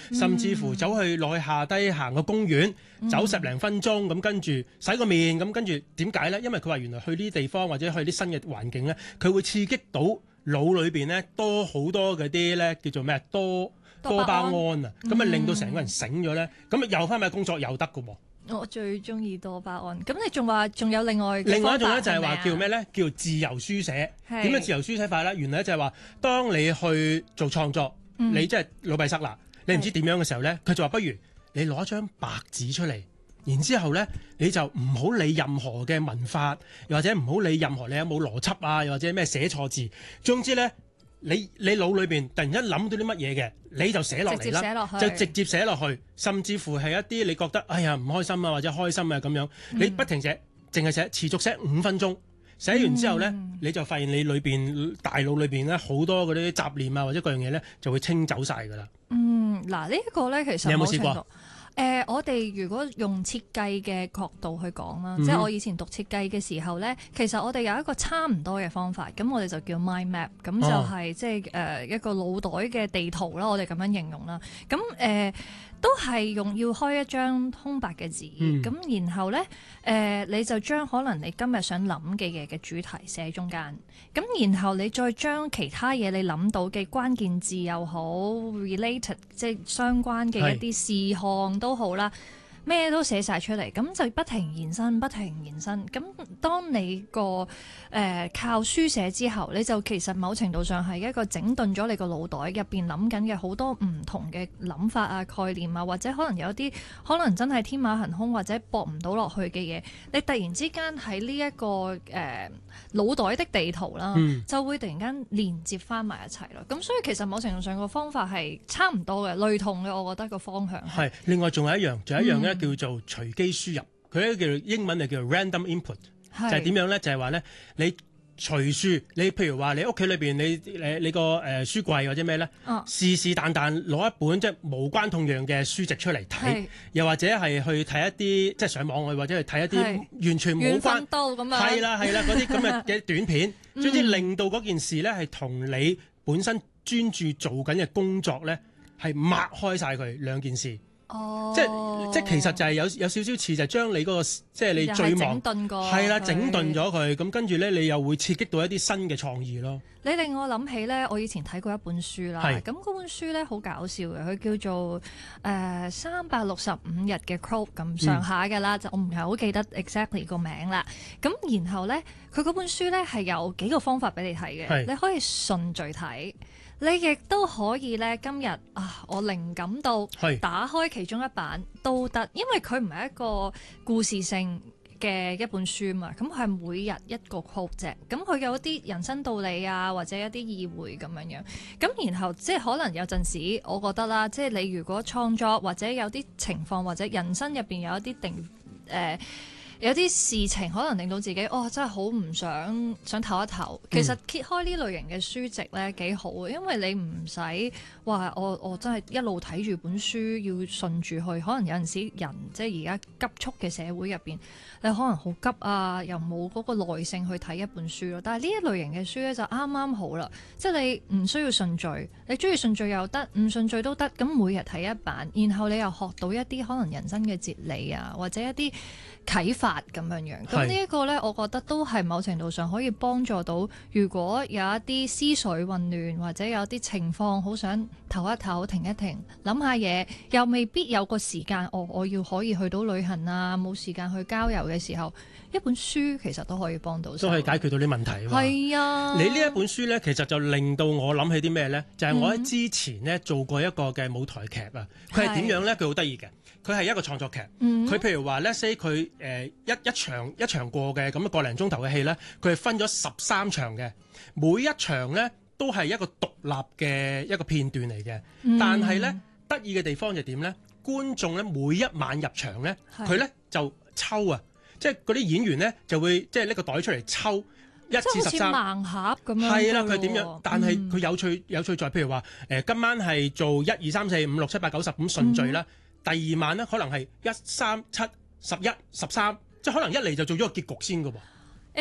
甚至乎走去落去下低行個公園，走10零分鐘咁，跟住洗個面咁，跟住點解咧？因為佢話原來去呢啲地方或者去啲新嘅環境咧，佢會刺激到腦裏邊咧多好多嗰啲咧叫做咩多巴胺啊，咁啊令到成個人醒咗咧，咁啊又翻埋工作又得㗎喎。 我最中意多巴胺。咁你仲話仲有另外一種咧， 就係話叫咩咧？叫自由書寫。點樣自由書寫法咧？原來就係話，當你去做創作，你即係老閉塞啦，你唔知點樣嘅時候咧，佢就話不如你攞張白紙出嚟，然之後咧你就唔好理任何嘅文法，又或者唔好理任何你有冇邏輯啊，又或者咩寫錯字，總之咧。你腦裏邊突然間諗到啲乜嘢嘅，你就寫落嚟啦，就直接寫落去，甚至乎係一啲你覺得哎呀唔開心啊或者開心啊咁樣，你不停寫，淨係寫，持續寫5分鐘，寫完之後咧，你就發現你裏邊大腦裏邊咧好多嗰啲雜念啊或者各樣嘢咧就會清走晒㗎啦。 嗱呢一個咧其實你有冇試過？ 我哋如果用設計嘅角度去講啦，即係我以前讀設計嘅時候咧，其實我哋有一個差唔多嘅方法，咁我哋就叫 mind map， 咁就係即係一個腦袋嘅地圖啦，我哋咁樣形容啦。咁都係要開一張空白嘅紙，咁然後咧你就將可能你今日想諗嘅嘢嘅主題寫喺中間，咁然後你再將其他嘢你諗到嘅關鍵字又好 related 即係相關嘅一啲事項都好啦，咩都寫晒出嚟，咁就不停延伸，不停延伸。咁當你個靠書寫之後，你就其實某程度上係一個整頓咗你個腦袋入邊諗緊嘅好多唔同嘅諗法啊、概念啊，或者可能有啲可能真係天馬行空或者駁唔到落去嘅嘢，你突然之間喺呢一個腦袋的地圖啦，就會突然間連接翻埋一齊咯。咁所以其實某程度上個方法係差唔多嘅，類同嘅，我覺得個方向係。 另外仲有一樣咧。叫做隨機輸入，佢咧叫英文就叫做 random input， 就係點樣咧？就係話咧，你隨書，你譬如話你屋企裏邊你個書櫃或者咩咧，是但攞一本即係無關痛癢嘅書籍出嚟睇，又或者係去睇一啲即係上網去或者去睇一啲完全冇關係啦嗰啲咁嘅短片，總之令到嗰件事咧係同你本身專注做緊嘅工作咧係抹開晒佢兩件事。即係其實就係有少少似就係將你嗰個即係你最忙係啦，整頓咗佢，咁跟住咧你又會刺激到一啲新嘅創意咯。 你令我諗起咧，我以前睇過一本書啦，咁嗰本書咧好搞笑嘅，佢叫做365日嘅 quote 咁上下嘅啦，就我唔係好記得 exactly 個名啦。咁然後咧，佢嗰本書咧係有幾個方法俾你睇嘅，你可以順序睇。你亦都可以咧，今日我靈感到打開其中一版都得，因為佢唔係一個故事性嘅一本書嘛，咁佢係每日一個 quote 啫，咁佢有啲人生道理啊，或者一啲意會咁樣，咁然後即係可能有陣時，我覺得啦，即係你如果創作或者有啲情況或者人生入邊有一啲有啲事情可能令到自己真係好唔想唞一唞。其實揭開呢類型嘅書籍咧幾好嘅，因為你唔使話我真係一路睇住本書要順住去。可能有陣時人即係而家急速嘅社會入邊，你可能好急啊，又冇嗰個耐性去睇一本書咯。但係呢一類型嘅書咧就啱啱好啦，即係你唔需要順序，你中意順序又得，唔順序都得。咁每日睇一版，然後你又學到一啲可能人生嘅哲理啊，或者一啲啟發咁樣，咁呢一個呢，我覺得都係某程度上可以幫助到，如果有一啲思緒混亂或者有啲情況好想唞一唞、停一停、諗下嘢，又未必有個時間，我要可以去到旅行啊，冇時間去郊遊嘅時候，一本書其實都可以幫到手， 都可以解決到啲問題。 係啊， 你呢一本書呢，其實就令到我諗起啲咩呢？就係我喺之前呢做過一個嘅舞台劇啊，佢係點樣呢？佢好得意嘅。佢係一個創作劇，佢譬如話 let's say 佢一場過嘅咁個零鐘頭嘅戲咧，佢係分咗13場嘅，每一場咧都係一個獨立嘅一個片段嚟嘅。但係咧得意嘅地方就點咧？觀眾咧每一晚入場咧，佢咧就抽啊，即係嗰啲演員咧就會即係拎個袋出嚟抽1至13， 即係好似盲盒咁樣。係啦， 佢點樣？但係佢有趣在譬如話今晚係做1、2、3、4、5、6、7、8、9、10咁順序啦。第二晚咧，可能係1、3、7、11、13，即係可能一嚟就做咗個結局先㗎喎。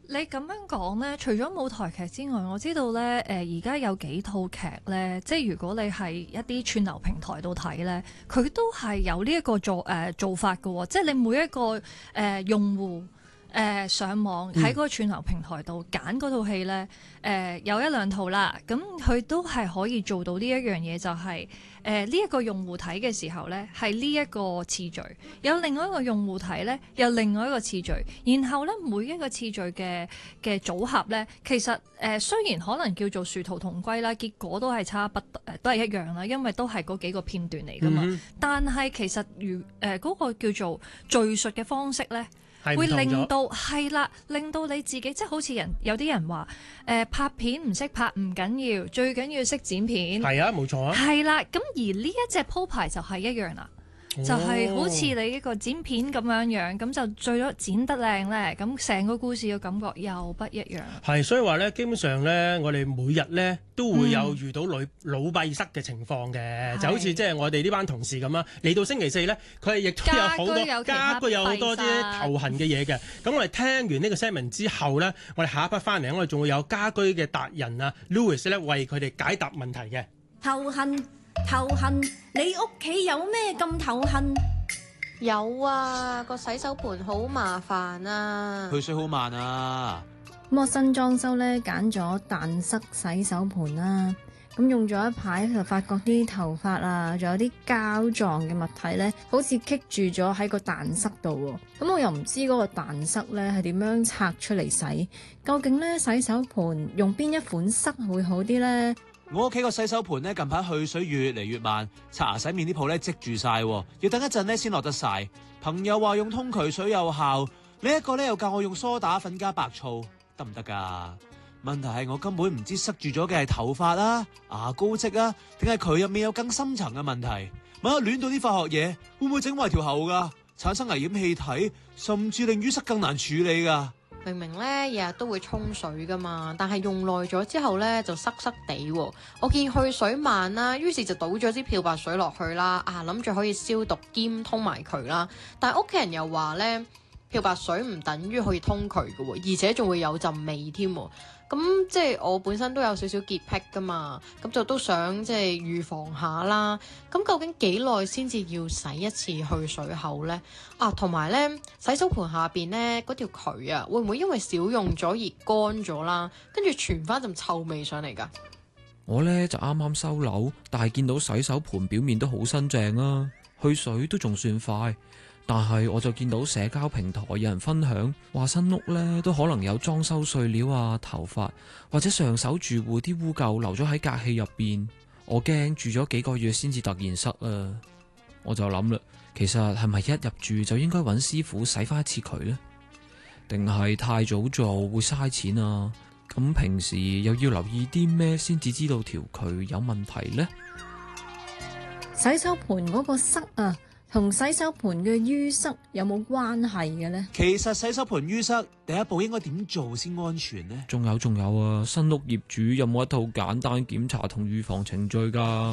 你咁樣講呢，除咗舞台劇之外，我知道呢，而家有幾套劇呢，即係如果你係一啲串流平台度睇呢，佢都係有呢一個做法嘅喎，即係你每一個用戶。上網喺嗰個串流平台度揀嗰套戲呢，有一兩套啦，咁佢都係可以做到呢一樣嘢，就係呢一個用戶睇嘅時候呢，係呢一個次序，有另外一個用戶睇呢，有另外一個次序，然後呢，每一個次序嘅組合呢，其實雖然可能叫做殊途同歸啦，結果都係都係一樣啦，因為都係嗰幾個片段嚟㗎嘛，但係其實嗰個叫做敘述嘅方式呢。會令到係啦，令到你自己即係好似有啲人話拍片唔識拍唔緊要，最緊要識剪片。係啊，冇錯啊。係啦，咁而呢一隻鋪排就係一樣啦。就係好似你一個剪片咁樣，咁就最咗剪得靚咧，咁成個故事嘅感覺又不一樣。係，所以話咧，基本上咧，我哋每日咧都會有遇到腦閉塞嘅情況嘅，就好似即係我哋呢班同事咁啦。嚟到星期四咧，佢係亦都有好多家居有好多啲頭痕嘅嘢嘅。咁我哋聽完呢個 segment 之後咧，我哋下一 part 翻嚟，我哋仲會有家居嘅達人啊 Louis 咧為佢哋解答問題嘅。 頭痕，你屋企有咩咁頭痕？ 有啊，個洗手盆好麻煩啊， 去水好慢啊。 咁我新裝修咧，揀咗彈塞洗手盆啦。咁用咗一排就發覺啲頭髮啊，仲有啲膠狀嘅物體咧，好似棘住咗喺個彈塞度。咁我又唔知嗰個彈塞咧係點樣拆出嚟洗。究竟咧洗手盆用邊一款塞會好啲呢？ 我屋企個洗手盆咧近排去水越嚟越慢，刷牙洗面啲泡咧積住晒，要等一陣咧先落得晒。朋友話用通渠水有效，另一個咧又教我用梳打粉加白醋，得唔得噶？問題係我根本唔知塞住咗嘅係頭髮啊、牙膏漬啊，定係佢入面有更深層嘅問題？萬一亂到啲化學嘢，會唔會整壞條喉噶？產生危險氣體，甚至令淤塞更難處理噶？ 明明咧日日都會沖水噶嘛，但係用耐咗之後咧就濕濕地喎。我見去水慢啦，於是就倒咗啲漂白水落去啦，諗住可以消毒兼通埋佢啦。但係屋企人又話咧，漂白水唔等於可以通渠嘅喎，而且仲會有陣味添。咁即係我本身都有少少潔癖噶嘛，咁就都想即係預防下啦。咁究竟幾耐先至要洗一次去水口呢？同埋呢，洗手盆下邊呢嗰條渠啊，會唔會因為少用咗而乾咗啦？跟住傳翻陣臭味上嚟噶？ 我呢就啱啱收樓，但係見到洗手盆表面都好新淨啊，去水都仲算快。但係我就見到社交平台有人分享話新屋呢都可能有裝修碎料啊、頭髮或者上手住戶啲污垢留咗喺隔氣入邊，我驚住咗幾個月先至突然塞啊！我就諗啦，其實係咪一入住就應該揾師傅洗翻一次渠呢？定係太早做會嘥錢啊？咁平時又要留意啲咩先至知道條渠有問題呢？ 洗手盆嗰個塞啊，同洗手盆嘅淤塞有冇關係嘅呢？ 其實洗手盆淤塞第一步應該點做先安全呢？ 仲有啊，新屋業主有冇一套簡單檢查同預防程序㗎？